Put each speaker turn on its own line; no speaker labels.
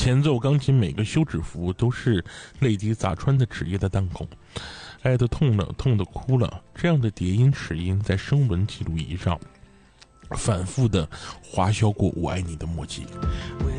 前奏钢琴每个休止符都是泪滴砸穿的纸页的弹孔，爱得痛了，痛得哭了，这样的叠音齿音在声纹记录仪上反复的划销过我爱你的墨迹。